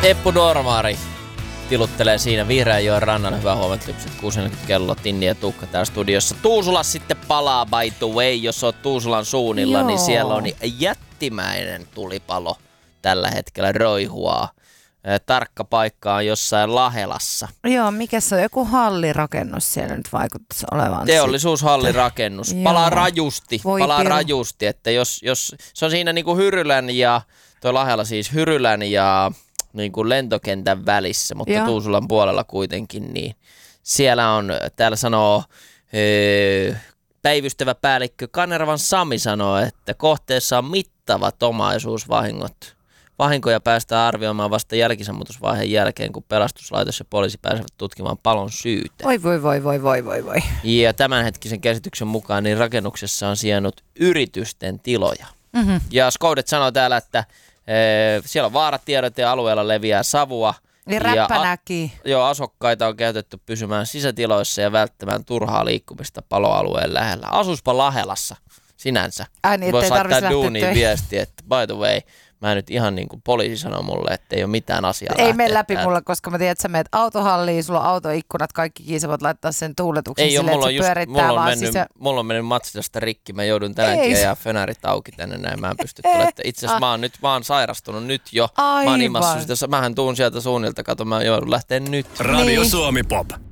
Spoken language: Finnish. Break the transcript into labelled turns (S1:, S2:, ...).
S1: Eppu Normaari tiluttelee siinä Vihreänjoen rannalle. Hyvää huomenta, lypset 6:40 kello. Tinni ja Tuukka täällä studiossa. Tuusulas sitten palaa, by the way. Jos oot Tuusulan suunnilla, niin siellä on jättimäinen tulipalo tällä hetkellä roihuaa. Tarkka paikka on jossain Lahelassa.
S2: Joo, mikä se on? Joku hallirakennus siellä nyt vaikuttaisi olevan.
S1: Teollisuushallirakennus. Palaa rajusti, että jos se on siinä niinku Hyrylän ja, toi Lahella siis Hyrylän ja niinku lentokentän välissä, mutta Tuusulan puolella kuitenkin, niin siellä on, täällä sanoo päivystävä päällikkö Kanervan Sami sanoo, että kohteessa on mittavat omaisuusvahingot. Vahinkoja päästään arvioimaan vasta jälkisammutusvaiheen jälkeen, kun pelastuslaitos ja poliisi pääsevät tutkimaan palon syytä.
S2: Voi.
S1: Ja tämänhetkisen käsityksen mukaan niin rakennuksessa on sijainnut yritysten tiloja. Mm-hmm. Ja Skoudet sanoo täällä, että siellä on vaaratiedot ja alueella leviää savua.
S2: Niin räppänäki.
S1: Asukkaita on käytetty pysymään sisätiloissa ja välttämään turhaa liikkumista paloalueen lähellä. Asuspa Lahelassa sinänsä.
S2: Niin,
S1: voisi laittaa duuniin viestiä, että by the way, mä nyt ihan niin kuin poliisi sanoo mulle, että ei ole mitään asiaa.
S2: Ei mene läpi mulle, koska mä tiedän, että sä menet autohalliin, sulla on autoikkunat, kaikki kiinni, voit laittaa sen tuuletuksen silleen, että se pyörittää vaan
S1: mulla on mennyt Matsitasta rikki, mä joudun tänäänkin ajaa fenärit auki tänne näin, mä en pysty tulemaan. Itse asiassa mä oon sairastunut nyt jo, mä oon imassu sitä, mähän tuun sieltä suunnilta, kato mä joudun lähteä nyt.
S3: Radio Suomi Pop.